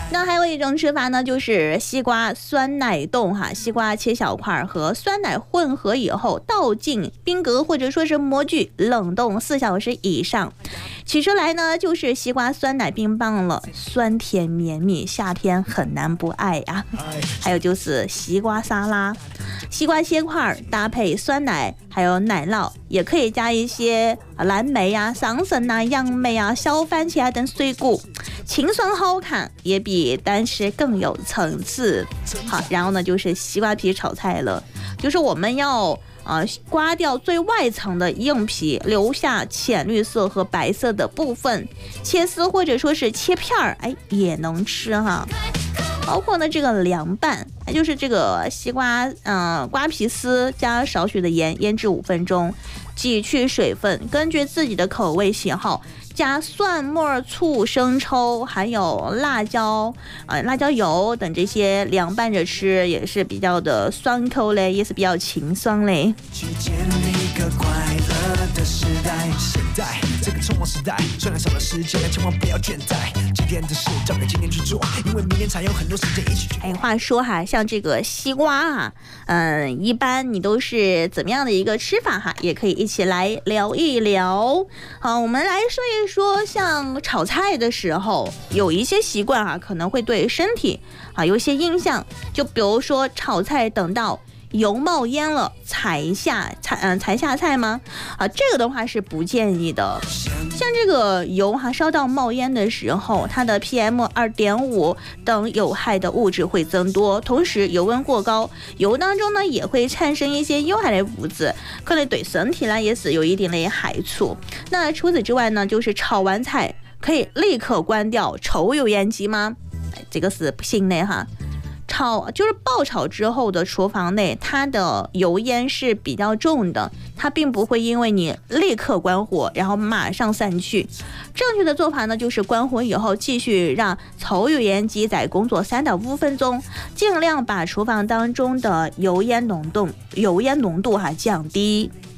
那还有一种吃法呢，就是西瓜酸奶冻哈，西瓜切小块和酸奶混合以后倒进冰格或者说是模具冷冻4小时以上，取出来呢就是西瓜酸奶冰棒了，酸甜绵密，夏天很难不爱呀。还有就是西瓜沙拉，西瓜切块搭配酸奶还有奶酪，也可以加一些蓝莓啊、桑葚啊、杨梅啊、小番茄啊等水果，清爽好看，也比单吃更有层次。好，然后呢就是西瓜皮炒菜了，就是我们要刮掉最外层的硬皮，留下浅绿色和白色的部分，切丝或者说是切片儿，也能吃哈。包括呢这个凉拌，就是这个西瓜瓜皮丝加少许的盐腌制5分钟，挤去水分，根据自己的口味喜好加蒜末、醋、生抽还有辣椒辣椒油等这些凉拌着吃，也是比较的酸口嘞，也是比较清爽嘞。去建立一个快乐的时代，现在这个匆忙时代，虽然少了时间，千万不要倦怠，今天的事交给今天去做，因为明天才有很多时间一起去。话说哈，像这个西瓜一般你都是怎么样的一个吃法哈，也可以一起来聊一聊。好，我们来说一说，像炒菜的时候有一些习惯可能会对身体有一些影响，就比如说炒菜等到油冒烟了才下菜吗？这个的话是不建议的。像这个油烧到冒烟的时候，它的 PM2.5 等有害的物质会增多，同时油温过高，油当中呢也会产生一些有害的物质，可能对身体呢也是有一定的害处。那除此之外呢，就是炒完菜可以立刻关掉抽油烟机吗？这个是不行的哈。就是爆炒之后的厨房内，它的油烟是比较重的，它并不会因为你立刻关火然后马上散去。正确的做法呢，就是关火以后继续让抽油烟机在工作3到5分钟，尽量把厨房当中的油烟浓度降低。